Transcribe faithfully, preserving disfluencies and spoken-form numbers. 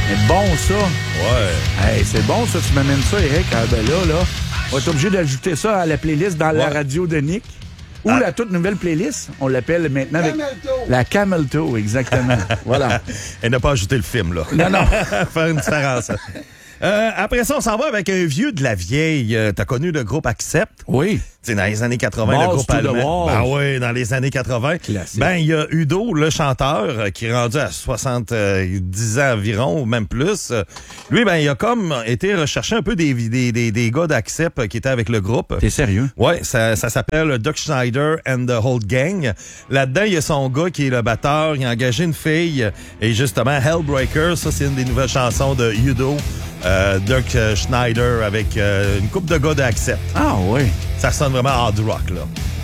C'est bon, ça. Ouais. Hey, c'est bon, ça. Tu m'amènes ça, Eric. Ah, ben là, là, on va être obligé d'ajouter ça à la playlist dans ouais. la radio de Nick. Ou ah. la toute nouvelle playlist. On l'appelle maintenant avec la Camel Toe, exactement. Voilà. Elle n'a pas ajouté le film, là. Non, non. Faire une différence. Euh, après ça, on s'en va avec un vieux de la vieille. Euh, T'as connu le groupe Accept? Oui. C'est dans les années quatre-vingts, Balls le groupe allemand. Ben oui, dans les années quatre-vingts. Classique. Ben, il y a Udo, le chanteur, qui est rendu à soixante-dix ans environ, ou même plus. Lui, ben, il a comme été rechercher un peu des, des, des, des gars d'Accept qui étaient avec le groupe. T'es sérieux? Ouais, ça, ça s'appelle Doug Schneider and the Whole Gang. Là-dedans, il y a son gars qui est le batteur. Il a engagé une fille. Et justement, Hellbreaker, ça, c'est une des nouvelles chansons de Udo. Euh, Doug Schneider avec euh, une couple de gars d'Accept. Ah oui. Ça sonne vraiment hard rock, là.